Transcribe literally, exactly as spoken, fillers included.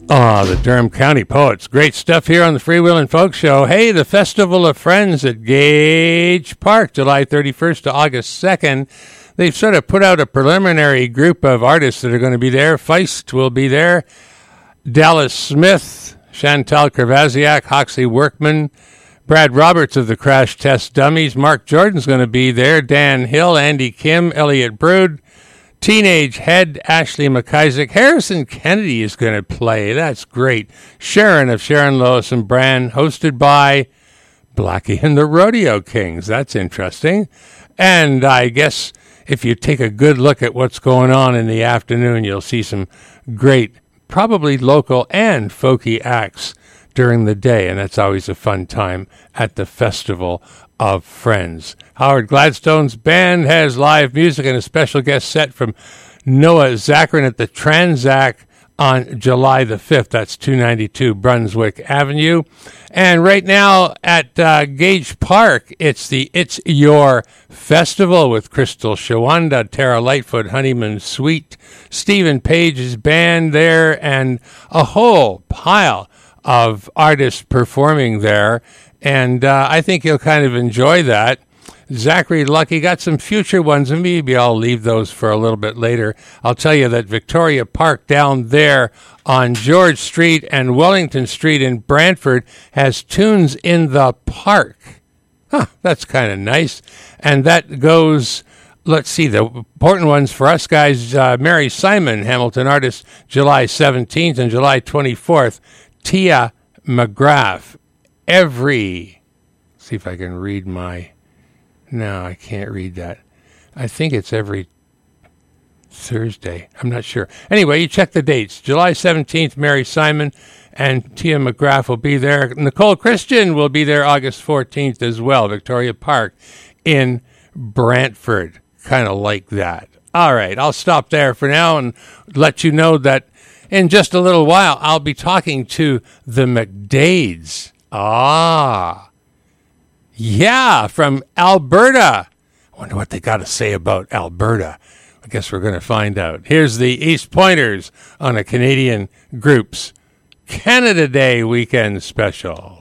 Ah, the Durham County Poets. Great stuff here on the Freewheelin' Folk Show. Hey, the Festival of Friends at Gage Park, July thirty-first to August second. They've sort of put out a preliminary group of artists that are going to be there. Feist will be there. Dallas Smith, Chantal Kervasiak, Hoxley Workman, Brad Roberts of the Crash Test Dummies. Mark Jordan's going to be there. Dan Hill, Andy Kim, Elliot Brood, Teenage Head, Ashley McIsaac. Harrison Kennedy is going to play. That's great. Sharon of Sharon, Lois, and Brand, hosted by Blackie and the Rodeo Kings. That's interesting. And I guess if you take a good look at what's going on in the afternoon, you'll see some great, probably local and folky acts during the day, and that's always a fun time at the Festival of Friends. Howard Gladstone's band has live music and a special guest set from Noah Zachrin at the Transac on July the fifth. That's two ninety-two Brunswick Avenue. And right now at uh, Gage Park, it's the It's Your Festival with Crystal Shawanda, Tara Lightfoot, Honeyman Sweet, Stephen Page's band there, and a whole pile of artists performing there. And uh, I think you'll kind of enjoy that. Zachary Lucky got some future ones, and maybe I'll leave those for a little bit later. I'll tell you that Victoria Park down there on George Street and Wellington Street in Brantford has Tunes in the Park. Huh, that's kind of nice. And that goes, let's see, the important ones for us guys, uh, Mary Simon, Hamilton artist, July seventeenth and July twenty-fourth. Tia McGrath. Every, see if I can read my, no, I can't read that. I think it's every Thursday. I'm not sure. Anyway, you check the dates. July seventeenth, Mary Simon and Tia McGrath will be there. Nicole Christian will be there August fourteenth as well. Victoria Park in Brantford. Kind of like that. All right, I'll stop there for now and let you know that in just a little while I'll be talking to the McDades. Ah, yeah, from Alberta. I wonder what they got to say about Alberta. I guess we're going to find out. Here's the East Pointers on a Canadian Group's Canada Day weekend special.